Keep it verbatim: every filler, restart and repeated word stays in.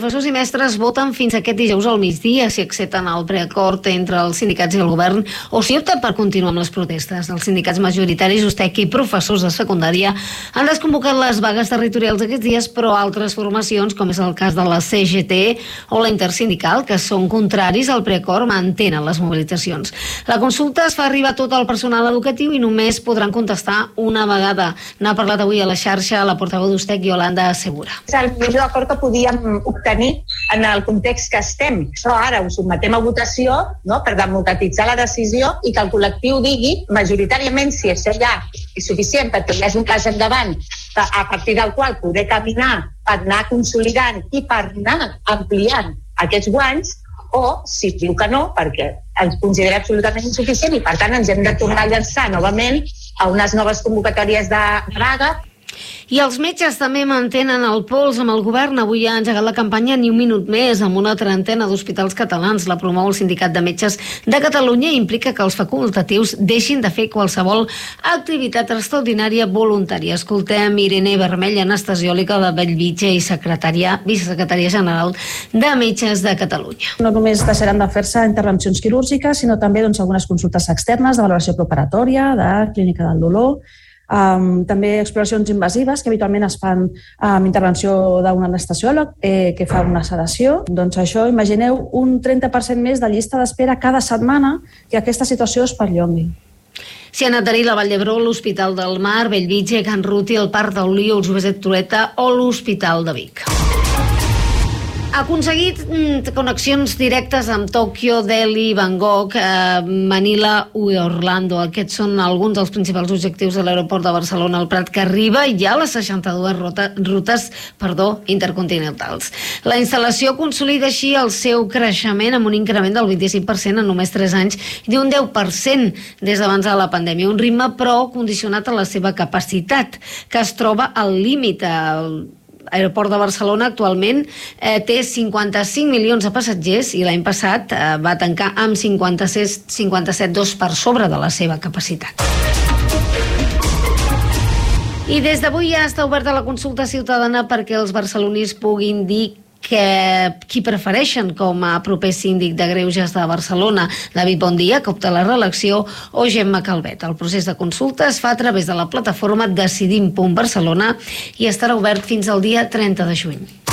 professors i mestres voten fins aquest dijous al migdia si accepten el preacord entre els sindicats i el govern o si opten per continuar amb les protestes. Els sindicats majoritaris, U S T E C i professors de secundària han desconvocat les vagues territorials aquests dies, però altres formacions, com és el cas de la C G T o la Intersindical, que són contraris al preacord, mantenen les mobilitzacions. La consulta es fa arribar a tot el personal educatiu i només podran contestar una vegada. N'ha parlat avui a la xarxa la portaveu d'U S T E C, Yolanda Segura. És el millor acord que podíem obtenir en el context que estem. Però ara ho sotmetem a votació, no?, per democratitzar la decisió i que el col·lectiu digui majoritàriament si això ja és suficient perquè hi hagi un pas endavant a partir del qual poder caminar per anar consolidant i per anar ampliant aquests guanys, o si diu que no, perquè ens considera absolutament insuficient i per tant ens hem de tornar a llançar novament a unes noves convocatòries de vaga. I els metges també mantenen el pols amb el govern. Avui ha engegat la campanya Ni un minut més amb una trentena d'hospitals catalans. La promou el Sindicat de Metges de Catalunya i implica que els facultatius deixin de fer qualsevol activitat extraordinària voluntària. Escoltem Irene Vermell, anestesiòloga de Bellvitge i secretària, vicesecretària general de Metges de Catalunya. No només deixaran de fer-se intervencions quirúrgiques, sinó també doncs, algunes consultes externes de valoració preparatòria, de clínica del dolor, Um, també exploracions invasives que habitualment es fan amb um, intervenció d'un anestesiòleg eh, que fa una sedació. Doncs això, imagineu un trenta per cent més de llista d'espera cada setmana que aquesta situació es perllongui. S'hi han adherit la Vall d'Hebron, l'Hospital del Mar, Bellvitge, Can Ruti, el Parc d'Aulí, el Joveset Trueta o l'Hospital de Vic. Ha aconseguit mm, connexions directes amb Tòquio, Delhi, Bangkok, eh, Manila i Orlando. Aquests són alguns dels principals objectius de l'aeroport de Barcelona al Prat, que arriba ja a les seixanta-dues rota, rutes perdó, intercontinentals. La instal·lació consolida així el seu creixement amb un increment del vint-i-cinc per cent en només tres anys i d'un deu per cent des d'abans de la pandèmia. Un ritme, però, condicionat a la seva capacitat, que es troba al límit. L'aeroport de Barcelona actualment eh, té cinquanta-cinc milions de passatgers i l'any passat eh, va tancar amb cinquanta-set coma dos per sobre de la seva capacitat. I des d'avui ja està oberta la consulta ciutadana perquè els barcelonins puguin dir que qui prefereixen com a proper síndic de Greuges de Barcelona, David Bondia, que opta a la reelecció, o Gemma Calvet. El procés de consulta es fa a través de la plataforma decidim punt barcelona i estarà obert fins al dia trenta de juny.